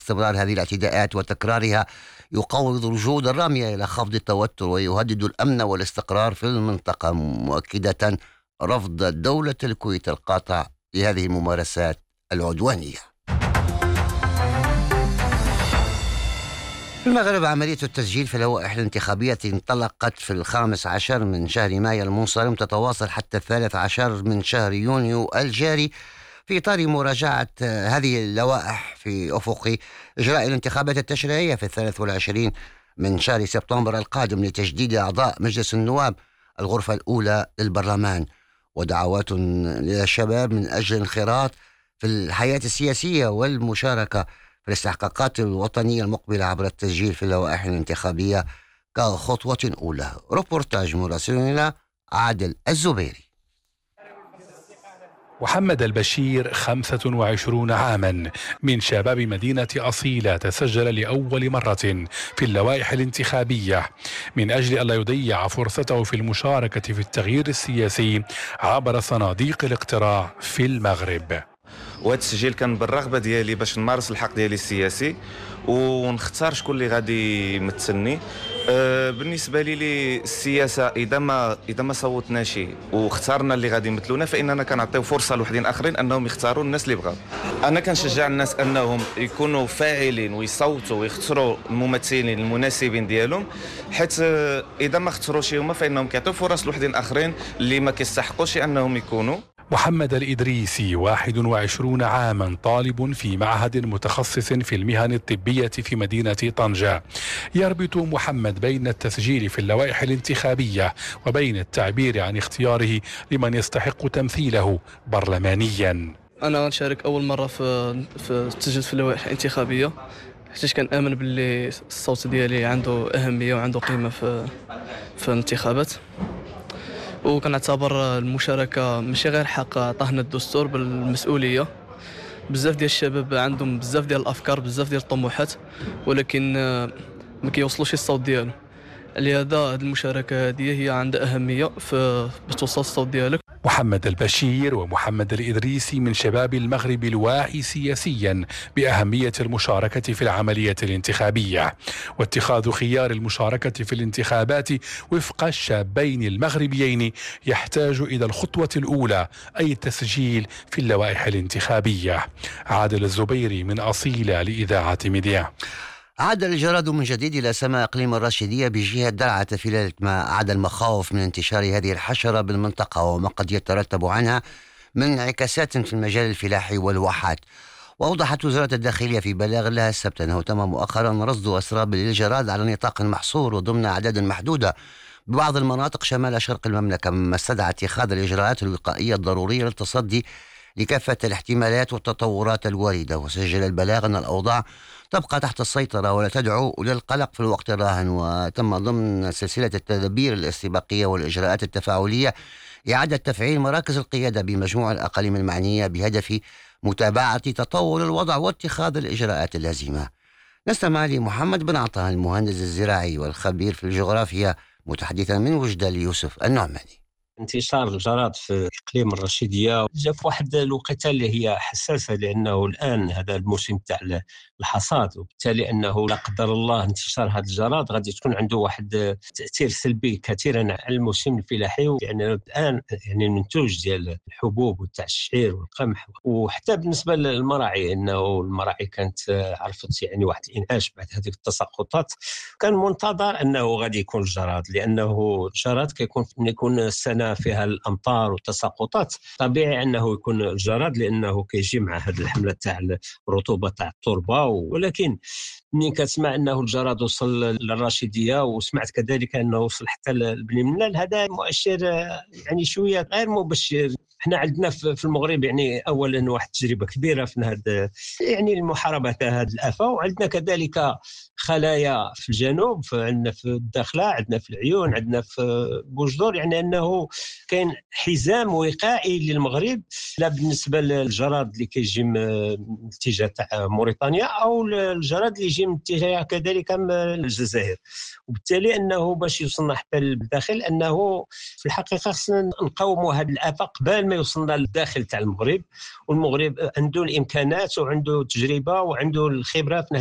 استمرار هذه الاعتداءات وتكرارها يقوض الجهود الرامية إلى خفض التوتر ويهدد الأمن والاستقرار في المنطقة، مؤكدة رفض دولة الكويت القاطع لهذه الممارسات العدوانية. في المغرب عملية التسجيل في اللوائح الانتخابية انطلقت في 15 من شهر مايو المنصرم، تتواصل حتى 13 من شهر يونيو الجاري، في إطار مراجعة هذه اللوائح في أفق إجراء الانتخابات التشريعية في 23 من شهر سبتمبر القادم لتجديد أعضاء مجلس النواب الغرفة الأولى للبرلمان، ودعوات للشباب من أجل الانخراط في الحياة السياسية والمشاركة في الاستحقاقات الوطنية المقبلة عبر التسجيل في اللوائح الانتخابية كخطوة أولى. روبورتاج مراسلنا عادل الزبيري. محمد البشير 25 عاما، من شباب مدينة أصيلة، تسجل لأول مرة في اللوائح الانتخابية من أجل ألا يضيع فرصته في المشاركة في التغيير السياسي عبر صناديق الاقتراع في المغرب. وهذا التسجيل كان بالرغبة ديالي باش نمارس الحق ديالي السياسي ونختار شكون اللي غادي يمثلني. بالنسبه لي السياسه اذا ما صوتناش واختارنا اللي غادي يمثلونا فاننا كنعطيو فرصه لوحدين اخرين انهم يختاروا الناس اللي بغاو. انا كنشجع الناس انهم يكونوا فاعلين ويصوتوا ويختاروا الممثلين المناسبين ديالهم، حيت اذا ما اختاروش هما فانهم كيعطيو فرص لوحدين اخرين اللي ما كيستحقوش انهم يكونوا. محمد الإدريسي 21 عاما، طالب في معهد متخصص في المهن الطبية في مدينة طنجة. يربط محمد بين التسجيل في اللوائح الانتخابية وبين التعبير عن اختياره لمن يستحق تمثيله برلمانيا. أنا نشارك أول مرة في التسجيل في اللوائح الانتخابية، حيت كان آمن باللي الصوت ديالي عنده أهمية وعنده قيمة في الانتخابات، وكنعتبر المشاركة ماشي غير حق عطاهنا الدستور بالمسؤولية. بزاف ديال الشباب عندهم بزاف ديال الأفكار، بزاف ديال الطموحات، ولكن ما كيوصلوش الصوت ديالو. لهذا هذه المشاركة هذه هي عندها أهمية في توصل الصوت ديالك. محمد البشير ومحمد الإدريسي من شباب المغرب الواعي سياسيا بأهمية المشاركة في العملية الانتخابية واتخاذ خيار المشاركة في الانتخابات وفق الشابين المغربيين يحتاج إلى الخطوة الأولى، أي التسجيل في اللوائح الانتخابية. عادل الزبيري من أصيلة لإذاعة ميديا. عاد الجراد من جديد إلى سماء إقليم الراشدية بجهة درعا في ليلة ما عاد المخاوف من انتشار هذه الحشرة بالمنطقة وما قد يترتب عنها من انعكاسات في المجال الفلاحي والواحات. وأوضحت وزارة الداخلية في بلاغ لها السبت أنه تم مؤخرا رصد أسراب للجراد على نطاق محصور وضمن أعداد محدودة ببعض المناطق شمال شرق المملكة، مما استدعى اتخاذ الإجراءات الوقائية الضرورية للتصدي لكافة الاحتمالات والتطورات الواردة. وسجل البلاغ أن الأوضاع تبقى تحت السيطرة ولا تدعو للقلق في الوقت الراهن، وتم ضمن سلسلة التدابير الاستباقية والإجراءات التفاعلية إعادة تفعيل مراكز القيادة بمجموع الأقاليم المعنية بهدف متابعة تطور الوضع واتخاذ الإجراءات اللازمة. نستمع لمحمد بن عطاء المهندس الزراعي والخبير في الجغرافيا متحدثا من وجدة ليوسف النعماني. انتشار الجراد في إقليم الرشيدية جاء في واحد الوقيته اللي هي حساسة، لأنه الآن هذا الموسم تاع الحصاد، وبالتالي أنه لا قدر الله انتشار هذا الجراد غادي تكون عنده واحد تأثير سلبي كثيرا على الموسم الفلاحي. يعني الآن يعني المنتوج ديال الحبوب وتاع الشعير والقمح، وحتى بالنسبة للمراعي، أنه المراعي كانت عرفت يعني واحد الإنعاش بعد هذه التساقطات. كان منتظر أنه غادي يكون الجراد، لأنه الجراد يكون السنة فيها الأمطار والتساقطات طبيعي أنه يكون الجراد، لأنه كيجي مع هذه الحملة تاع الرطوبة تاع التربة. ولكن من كتسمع أنه الجراد وصل للراشدية، وسمعت كذلك أنه وصل حتى لبني ملال، هذا مؤشر يعني شوية غير مبشر. احنا عندنا في المغرب يعني اولا واحد تجربه كبيره في هذا يعني المحاربه تاع هذه الافه، وعندنا كذلك خلايا في الجنوب، عندنا في الداخله، عندنا في العيون، عندنا في بوجدور، يعني انه كاين حزام وقائي للمغرب، لا بالنسبه للجراد اللي كيجي من الاتجاه تاع موريتانيا او الجراد اللي يجي يجي من اتجاه كذلك من الجزائر. وبالتالي انه باش يوصلنا حتى للداخل، انه في الحقيقه خصنا نقاوموا هذه الافه قبل ما يوصلنا للداخل تاع المغرب. والمغرب عنده الامكانات وعنده تجربه وعنده الخبره في